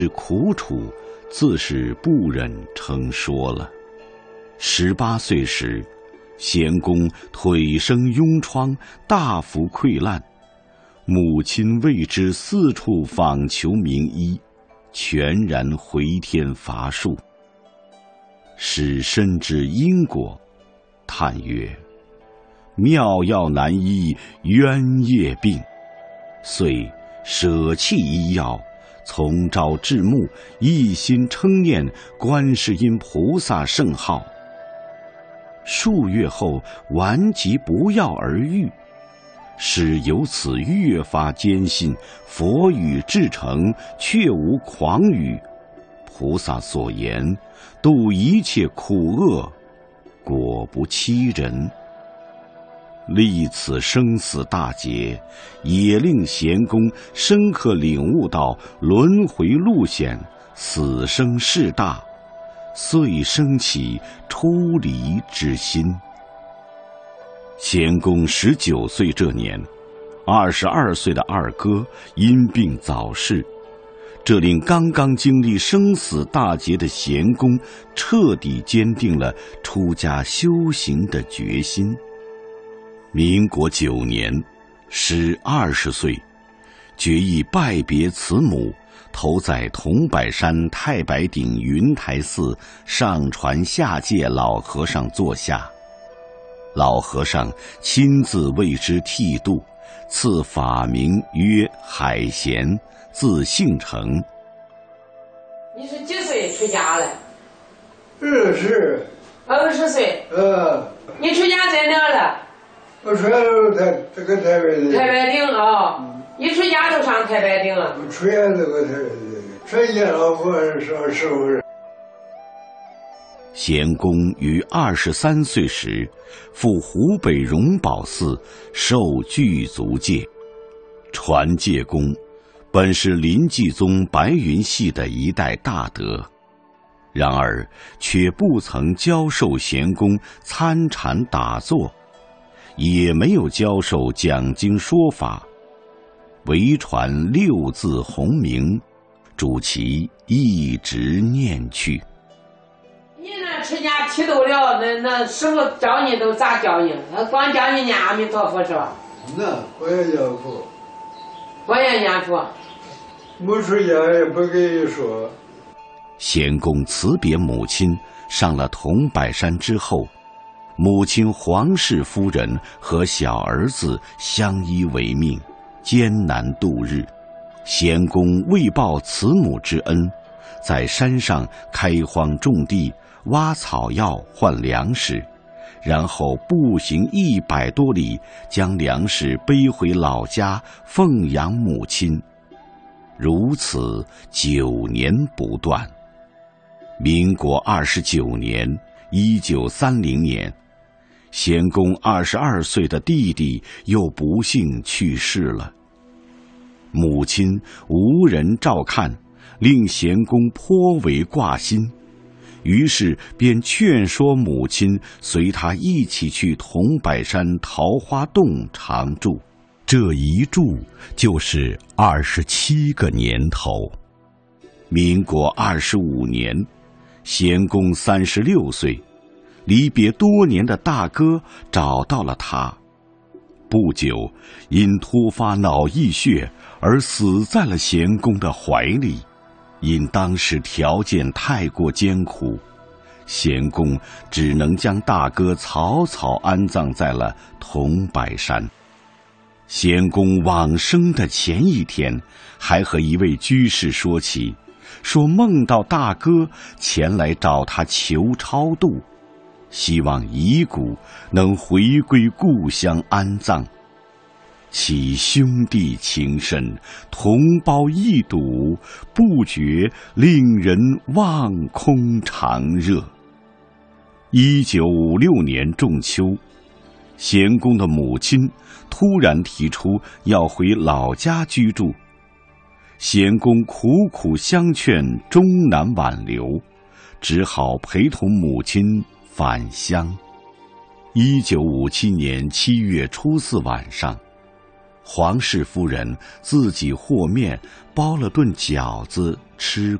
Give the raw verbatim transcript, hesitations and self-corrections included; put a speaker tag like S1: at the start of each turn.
S1: 苦楚，自是不忍称说了。十八岁时，贤公腿生痈疮，大幅溃烂，母亲为之四处访求名医，全然回天乏术。使深知因果，叹曰：妙药难医冤业病，遂舍弃医药，从朝至暮，一心称念观世音菩萨圣号。数月后，顽疾不药而愈，使由此越发坚信佛语至诚，确无诳语。菩萨所言，度一切苦厄，果不欺人。历此生死大劫，也令贤公深刻领悟到轮回路险，死生事大，遂生起出离之心。贤公十九岁这年，二十二岁的二哥因病早逝，这令刚刚经历生死大劫的贤公彻底坚定了出家修行的决心。民国九年，时二十岁，决意拜别慈母，投在桐柏山太白顶云台寺上传下界老和尚座下。老和尚亲自为之剃度，赐法名曰海贤，字姓成。
S2: 你是几岁出家了？
S3: 二十。
S2: 二十岁。
S3: 呃。
S2: 你出家在哪了？
S3: 我出家都台这个台北的。
S2: 太白顶啊、哦！一出家就上太白顶了。
S3: 我出家这个台北的，出家老和尚师傅。
S1: 贤公于二十三岁时，赴湖北荣宝寺受具足戒。传戒公本是临济宗白云系的一代大德，然而却不曾教授贤公参禅打坐，也没有教授讲经说法，唯传六字洪名，主其一直念去。
S2: 你那出家剃度了，那那师傅教你都咋教你？光教你念阿弥陀佛是吧？
S3: 那我也念佛。
S2: 我也念佛。
S3: 没出家也不给你说。
S1: 贤公辞别母亲，上了桐柏山之后，母亲黄氏夫人和小儿子相依为命，艰难度日。贤公为报慈母之恩，在山上开荒种地，挖草药换粮食，然后步行一百多里，将粮食背回老家奉养母亲，如此九年不断。民国二十九年，一九三零年，贤公二十二岁的弟弟又不幸去世了。母亲无人照看，令贤公颇为挂心，于是便劝说母亲随他一起去桐柏山桃花洞常住。这一住就是二十七个年头。民国二十五年，贤公三十六岁，离别多年的大哥找到了他，不久因突发脑溢血而死在了贤公的怀里。因当时条件太过艰苦，贤公只能将大哥草草安葬在了桐柏山。贤公往生的前一天，还和一位居士说起，说梦到大哥前来找他求超度，希望遗骨能回归故乡安葬。其兄弟情深，同胞一睹，不觉令人望空长热。一九五六年仲秋，贤公的母亲突然提出要回老家居住，贤公苦苦相劝，终难挽留，只好陪同母亲返乡。一九五七年七月初四晚上， 黄氏夫人自己和面包了顿饺子吃